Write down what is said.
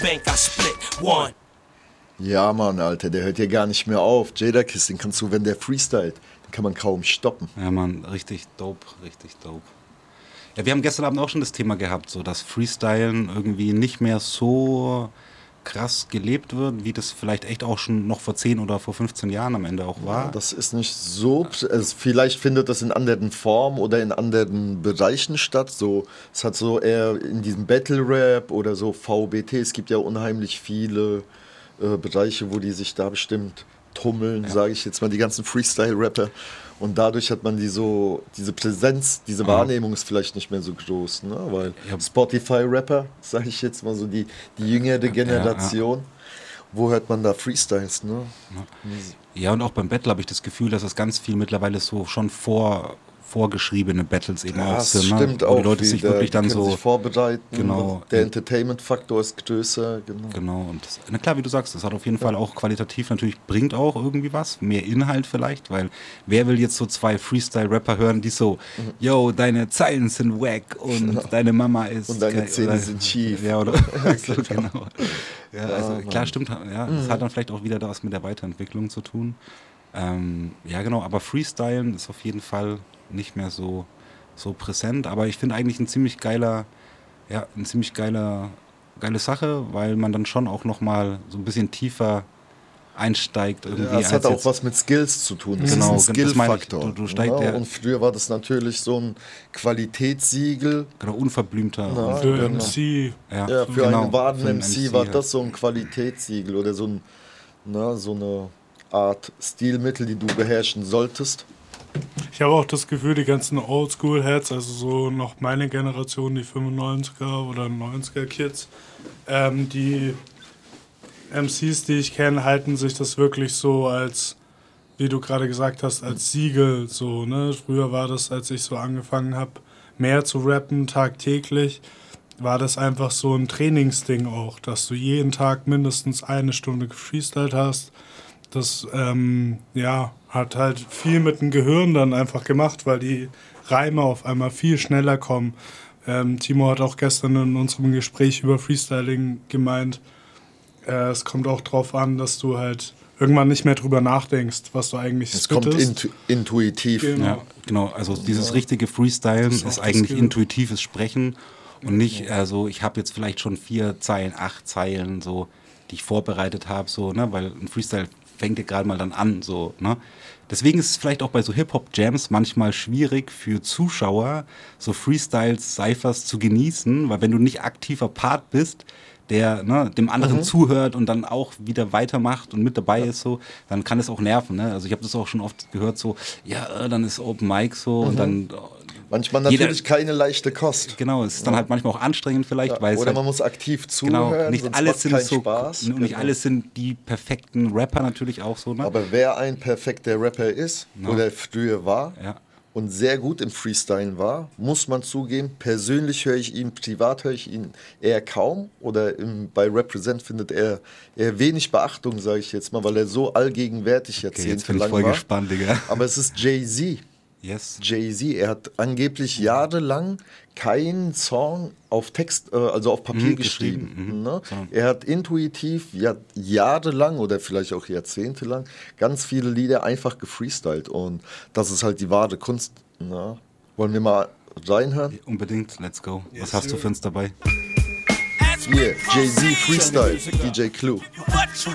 bank, I split one. Ja, Mann, Alter, der hört ja gar nicht mehr auf. Jadakiss, den kannst du, wenn der freestylt, den kann man kaum stoppen. Ja, Mann, richtig dope, richtig dope. Ja, wir haben gestern Abend auch schon das Thema gehabt, so dass Freestylen irgendwie nicht mehr so krass gelebt wird, wie das vielleicht echt auch schon noch vor 10 oder vor 15 Jahren am Ende auch war. Ja, das ist nicht so, also vielleicht findet das in anderen Formen oder in anderen Bereichen statt. So, es hat so eher in diesem Battle Rap oder so VBT, es gibt ja unheimlich viele Bereiche, wo die sich da bestimmt tummeln, sage ich jetzt mal, die ganzen Freestyle-Rapper. Und dadurch hat man diese Präsenz, diese Wahrnehmung ist vielleicht nicht mehr so groß, ne? Weil Spotify-Rapper, sage ich jetzt mal so, die jüngere Generation, wo hört man da Freestyles, ne? Ja, und auch beim Battle habe ich das Gefühl, dass es ganz viel mittlerweile so schon vorgeschriebene Battles eben auch Das sind. stimmt Wo auch. die Leute sich wirklich dann so sich vorbereiten. Genau. Der Entertainment-Faktor ist größer. Genau. Und das, na klar, wie du sagst, das hat auf jeden Fall auch qualitativ natürlich, bringt auch irgendwie was, mehr Inhalt vielleicht, weil wer will jetzt so zwei Freestyle-Rapper hören, die so, yo, deine Zeilen sind wack und deine Mama ist... Und deine Zähne sind schief. Ja, oder? So, genau. Ja, also klar, stimmt. Ja, das hat dann vielleicht auch wieder was mit der Weiterentwicklung zu tun. Ja, genau, aber Freestylen ist auf jeden Fall nicht mehr so präsent, aber ich finde eigentlich eine ziemlich geile Sache, weil man dann schon auch nochmal so ein bisschen tiefer einsteigt irgendwie. Ja, es hat auch was mit Skills zu tun. Das Genau, ist ein das meine ich. Skill-Faktor. Du steigst Und früher war das natürlich so ein Qualitätssiegel. Genau, unverblümter. Für genau. MC. Ja, für genau, einen wahren für einen MC war halt. das so ein Qualitätssiegel oder so eine Art Stilmittel, die du beherrschen solltest. Ich habe auch das Gefühl, die ganzen Oldschool-Heads, also so noch meine Generation, die 95er oder 90er-Kids, die MCs, die ich kenne, halten sich das wirklich so als, wie du gerade gesagt hast, als Siegel. So, ne? Früher war das, als ich so angefangen habe, mehr zu rappen, tagtäglich, war das einfach so ein Trainingsding auch, dass du jeden Tag mindestens 1 Stunde gefreestylt hast. Das hat halt viel mit dem Gehirn dann einfach gemacht, weil die Reime auf einmal viel schneller kommen. Timo hat auch gestern in unserem Gespräch über Freestyling gemeint, es kommt auch drauf an, dass du halt irgendwann nicht mehr drüber nachdenkst, was du eigentlich Es spittest. kommt intuitiv. Genau. Ja, genau. Also dieses richtige Freestylen ist eigentlich intuitives Sprechen und nicht so, ich habe jetzt vielleicht schon 4 Zeilen, 8 Zeilen, so, die ich vorbereitet habe, so, ne, weil ein Freestyle fängt ja gerade mal dann an, so, ne. Deswegen ist es vielleicht auch bei so Hip-Hop-Jams manchmal schwierig für Zuschauer, so Freestyles, Cyphers zu genießen, weil wenn du nicht aktiver Part bist, der dem anderen zuhört und dann auch wieder weitermacht und mit dabei ist, so, dann kann es auch nerven. Ne? Also ich habe das auch schon oft gehört, so, ja, dann ist Open Mic so und dann... Manchmal natürlich keine leichte Kost. Genau, es ist dann halt manchmal auch anstrengend vielleicht, weil Oder es halt, man muss aktiv zuhören, genau, nicht sonst alles macht's sind keinen so Spaß. nicht alles sind die perfekten Rapper natürlich auch so, ne? Aber wer ein perfekter Rapper ist, oder früher war, Ja. und sehr gut im Freestylen war, muss man zugeben, persönlich höre ich ihn, privat höre ich ihn eher kaum oder bei Represent findet er eher wenig Beachtung, sage ich jetzt mal, weil er so allgegenwärtig Okay, jetzt bin ich jahrzehntelang voll war. gespannt, Digga. Aber es ist Jay-Z. Yes. Jay-Z, er hat angeblich jahrelang keinen Song auf Text, also auf Papier geschrieben. Ne? Er hat intuitiv jahrelang oder vielleicht auch jahrzehntelang ganz viele Lieder einfach gefreestylt und das ist halt die wahre Kunst. Ne? Wollen wir mal reinhören? Unbedingt, let's go. Was hast du für uns dabei? Hier, Jay-Z Freestyle, DJ Clue.